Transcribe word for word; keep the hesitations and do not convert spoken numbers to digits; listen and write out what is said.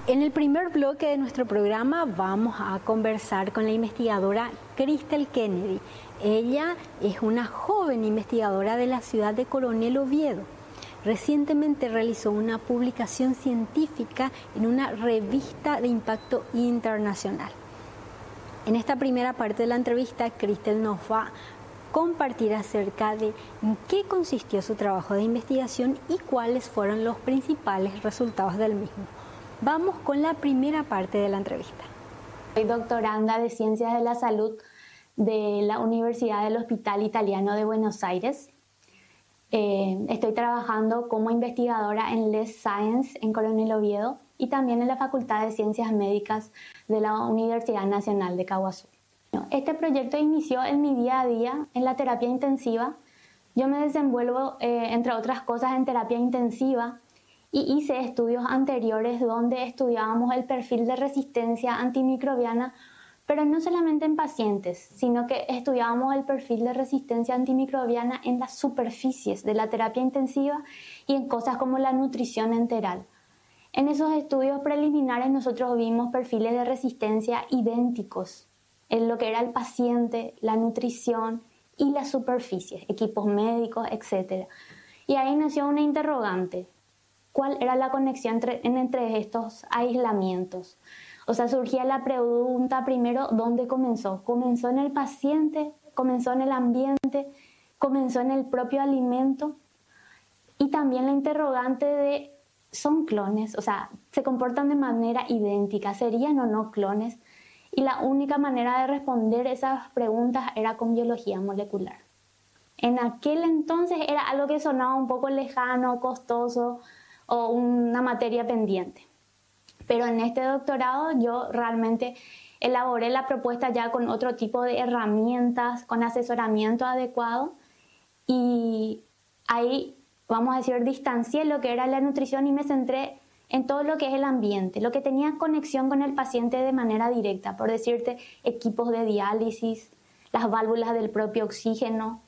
En el primer bloque de nuestro programa vamos a conversar con la investigadora Crystal Kennedy. Ella es una joven investigadora de la ciudad de Coronel Oviedo. Recientemente realizó una publicación científica en una revista de impacto internacional. En esta primera parte de la entrevista, Crystal nos va a compartir acerca de en qué consistió su trabajo de investigación y cuáles fueron los principales resultados del mismo. Vamos con la primera parte de la entrevista. Soy doctoranda de Ciencias de la Salud de la Universidad del Hospital Italiano de Buenos Aires. Eh, estoy trabajando como investigadora en L E S Science en Coronel Oviedo y también en la Facultad de Ciencias Médicas de la Universidad Nacional de Caguazú. Este proyecto inició en mi día a día en la terapia intensiva. Yo me desenvuelvo, eh, entre otras cosas, en terapia intensiva y hice estudios anteriores donde estudiábamos el perfil de resistencia antimicrobiana, pero no solamente en pacientes, sino que estudiábamos el perfil de resistencia antimicrobiana en las superficies de la terapia intensiva y en cosas como la nutrición enteral. En esos estudios preliminares nosotros vimos perfiles de resistencia idénticos en lo que era el paciente, la nutrición y las superficies, equipos médicos, etcétera. Y ahí nació una interrogante. ¿Cuál era la conexión entre, entre estos aislamientos? O sea, surgía la pregunta primero, ¿dónde comenzó? ¿Comenzó en el paciente? ¿Comenzó en el ambiente? ¿Comenzó en el propio alimento? Y también la interrogante de, ¿son clones? O sea, ¿se comportan de manera idéntica? ¿Serían o no clones? Y la única manera de responder esas preguntas era con biología molecular. En aquel entonces era algo que sonaba un poco lejano, costoso, o una materia pendiente. Pero en este doctorado yo realmente elaboré la propuesta ya con otro tipo de herramientas, con asesoramiento adecuado, y ahí, vamos a decir, distancié lo que era la nutrición y me centré en todo lo que es el ambiente, lo que tenía conexión con el paciente de manera directa, por decirte, equipos de diálisis, las válvulas del propio oxígeno,